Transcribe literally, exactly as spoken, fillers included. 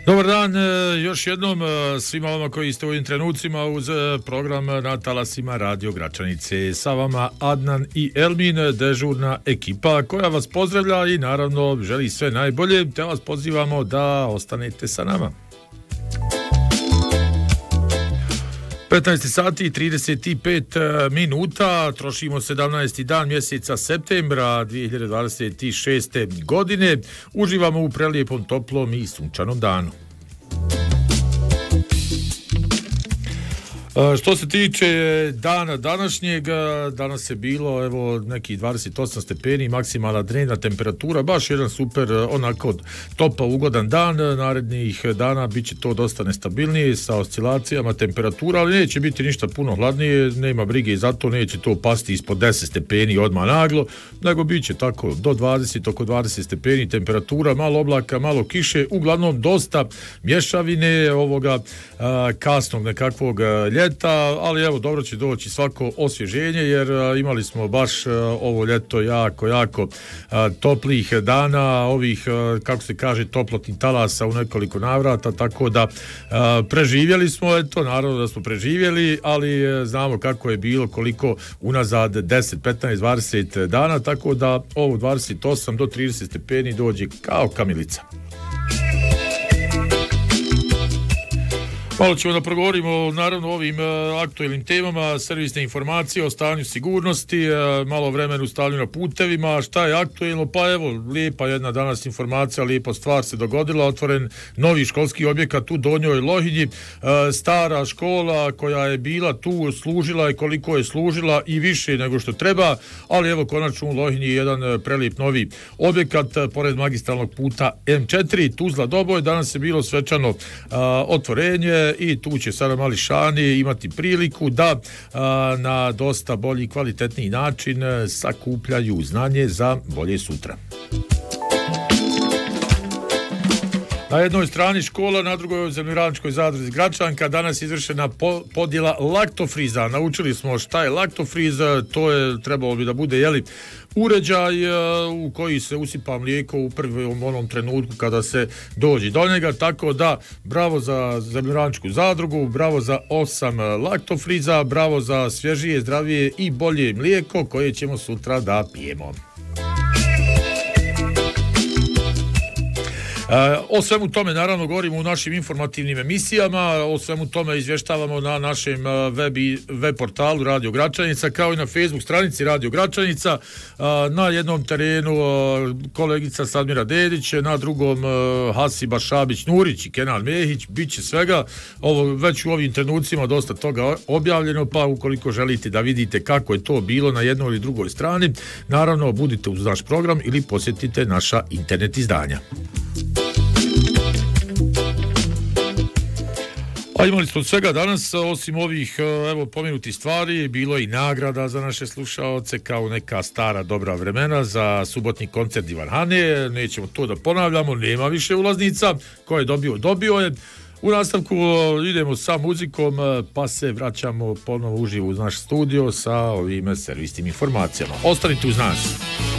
Dobar dan, još jednom svima vama koji ste u ovim trenucima uz program na talasima Radio Gračanice. Sa vama Adnan i Elmin, dežurna ekipa koja vas pozdravlja i naravno želi sve najbolje, te vas pozivamo da ostanete sa nama. petnaest sati i trideset pet minuta, trošimo sedamnaesti dan mjeseca septembra dvije hiljade dvadeset šeste. godine. Uživamo u prelijepom, toplom i sunčanom danu. Što se tiče dana današnjeg, danas je bilo evo neki dvadeset osam stepeni, maksimalna dnevna temperatura, baš jedan super onako topa ugodan dan. Narednih dana bit će to dosta nestabilnije sa oscilacijama temperatura, ali neće biti ništa puno hladnije, nema brige i zato neće to pasti ispod deset stepeni odmah naglo, nego bit će tako do dvadeset, oko dvadeset stepeni temperatura, malo oblaka, malo kiše, uglavnom dosta mješavine ovoga a, kasnog nekakvog ljeta. Ali evo, dobro će doći svako osvježenje jer a, imali smo baš a, ovo ljeto jako, jako a, toplih dana, ovih, a, kako se kaže, toplotnih talasa u nekoliko navrata, tako da a, preživjeli smo, eto, naravno da smo preživjeli, ali a, znamo kako je bilo, koliko unazad deset, petnaest, dvadeset dana, tako da ovo dvadeset osam do trideset stepeni dođe kao kamilica. Malo ćemo da progovorimo naravno o ovim uh, aktuelnim temama, servisne informacije o stanju sigurnosti, uh, malo vremena u stanju na putevima, šta je aktuelno, pa evo, lijepa jedna danas informacija, lijepa stvar se dogodila, otvoren novi školski objekat u Donjoj Lohinji, uh, stara škola koja je bila tu, služila je koliko je služila i više nego što treba, ali evo konačno u Lohinji jedan prelijep novi objekat, uh, pored magistralnog puta em četiri, Tuzla Doboj, danas je bilo svečano uh, otvorenje, i tu će sada mali šani imati priliku da a, na dosta bolji i kvalitetniji način sakupljaju znanje za bolje sutra. Na jednoj strani škola, na drugoj zemljoradničkoj zadruzi Gračanka danas je izvršena po, podjela laktofriza. Naučili smo šta je laktofriz, to je trebalo bi da bude jeli, uređaj uh, u koji se usipa mlijeko u prvom onom trenutku kada se dođe do njega, tako da bravo za zemljoradničku zadrugu, bravo za osam laktofriza, bravo za svježije, zdravije i bolje mlijeko koje ćemo sutra da pijemo. Uh, o svemu tome naravno govorimo u našim informativnim emisijama, o svemu tome izvještavamo na našem uh, web, i, web portalu Radio Gračanica, kao i na Facebook stranici Radio Gračanica. Uh, na jednom terenu uh, kolegica Sadmira Dedić, na drugom uh, Hasiba Šabić-Nurić i Kenan Mehić, bit će svega. Ovo, već u ovim trenucima dosta toga objavljeno, pa ukoliko želite da vidite kako je to bilo na jednoj ili drugoj strani, naravno budite uz naš program ili posjetite naša internet izdanja. A imali smo svega danas, osim ovih evo pomenutih stvari, bilo je i nagrada za naše slušaoce kao neka stara dobra vremena za subotni koncert Ivan Hane, nećemo to da ponavljamo, nema više ulaznica, ko je dobio, dobio je. U nastavku idemo sa muzikom, pa se vraćamo ponovo uživo uz naš studio sa ovim servisnim informacijama. Ostanite uz nas.